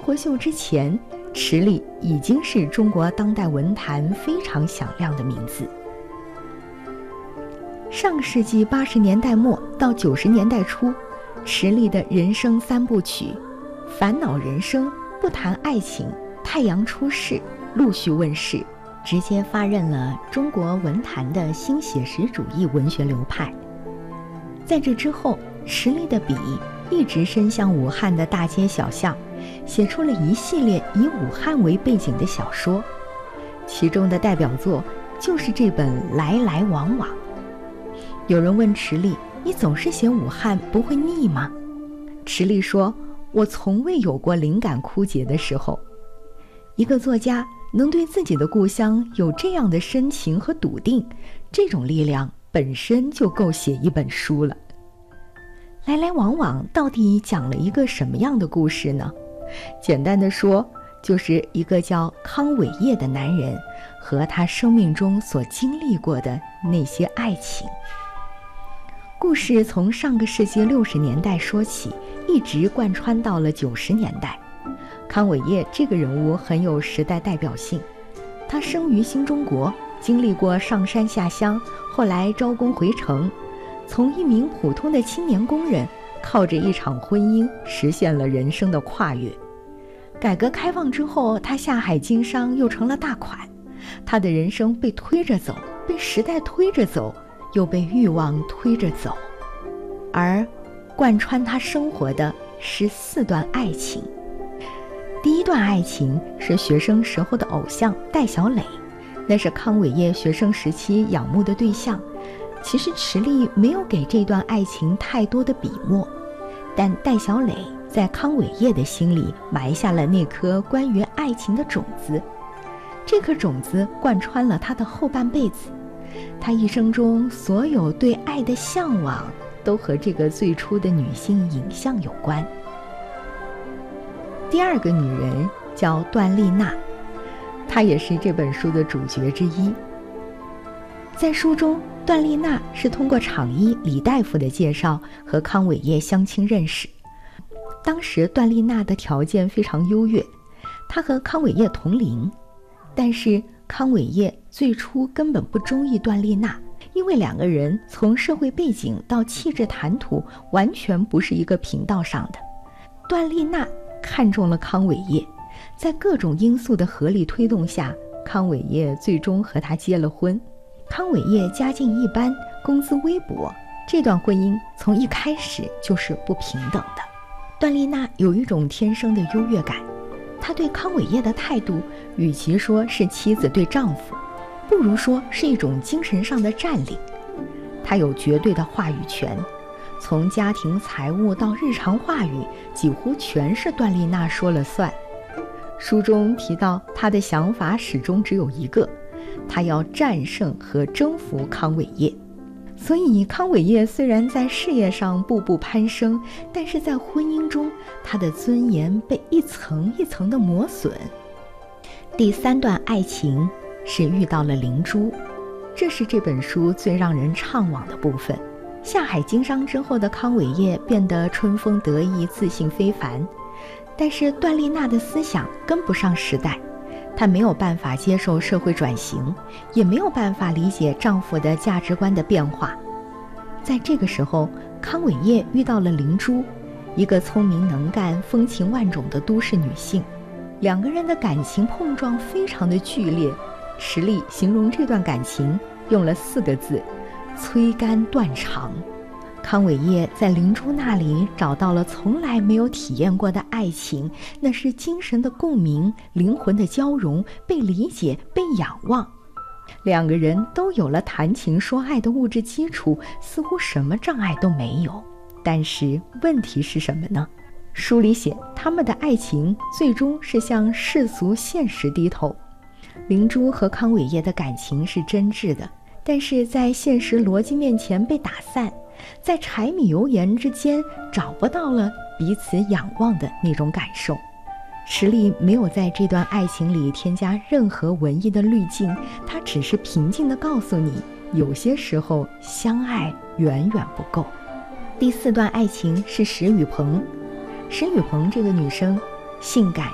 活秀》之前，池莉已经是中国当代文坛非常响亮的名字。上世纪80年代末到90年代初，池莉的人生3部曲《烦恼人生》《不谈爱情》《太阳出世》陆续问世，直接发轫了中国文坛的新写实主义文学流派。在这之后，池莉的笔一直伸向武汉的大街小巷，写出了一系列以武汉为背景的小说，其中的代表作就是这本《来来往往》。有人问池莉，你总是写武汉，不会腻吗？池莉说，我从未有过灵感枯竭的时候。一个作家能对自己的故乡有这样的深情和笃定，这种力量本身就够写一本书了。来来往往到底讲了一个什么样的故事呢？简单的说，就是一个叫康伟业的男人和他生命中所经历过的那些爱情。故事从上个世纪60年代说起，一直贯穿到了90年代。康伟业这个人物很有时代代表性，他生于新中国，经历过上山下乡，后来招工回城，从一名普通的青年工人，靠着一场婚姻实现了人生的跨越。改革开放之后，他下海经商又成了大款，他的人生被推着走，被时代推着走，又被欲望推着走。而贯穿他生活的是4段爱情。第一段爱情是学生时候的偶像戴小磊，那是康伟业学生时期仰慕的对象。其实池莉没有给这段爱情太多的笔墨，但戴小磊在康伟业的心里埋下了那颗关于爱情的种子，这颗种子贯穿了他的后半辈子。他一生中所有对爱的向往，都和这个最初的女性影像有关。第二个女人叫段丽娜，她也是这本书的主角之一。在书中，段丽娜是通过厂医李大夫的介绍和康伟业相亲认识。当时段丽娜的条件非常优越，她和康伟业同龄，但是康伟业最初根本不中意段丽娜，因为2个人从社会背景到气质谈吐完全不是一个频道上的。段丽娜看中了康伟业，在各种因素的合力推动下，康伟业最终和他结了婚。康伟业家境一般，工资微薄，这段婚姻从一开始就是不平等的。段丽娜有一种天生的优越感，她对康伟业的态度，与其说是妻子对丈夫，不如说是一种精神上的占领。她有绝对的话语权，从家庭财务到日常话语，几乎全是段丽娜说了算。书中提到，她的想法始终只有一个，她要战胜和征服康伟业。所以康伟业虽然在事业上步步攀升，但是在婚姻中，他的尊严被一层一层的磨损。第3段爱情是遇到了灵珠，这是这本书最让人怅惘的部分。下海经商之后的康伟业变得春风得意，自信非凡，但是段丽娜的思想跟不上时代，她没有办法接受社会转型，也没有办法理解丈夫的价值观的变化。在这个时候，康伟业遇到了灵珠，一个聪明能干、风情万种的都市女性。2个人的感情碰撞非常的剧烈，池莉形容这段感情用了4个字：催肝断肠。康伟业在灵珠那里找到了从来没有体验过的爱情，那是精神的共鸣，灵魂的交融，被理解，被仰望。2个人都有了谈情说爱的物质基础，似乎什么障碍都没有。但是问题是什么呢？书里写，他们的爱情最终是向世俗现实低头。灵珠和康伟业的感情是真挚的，但是在现实逻辑面前被打散，在柴米油盐之间找不到了彼此仰望的那种感受。池莉没有在这段爱情里添加任何文艺的滤镜，她只是平静地告诉你，有些时候相爱远远不够。第4段爱情是石雨鹏。石雨鹏这个女生性感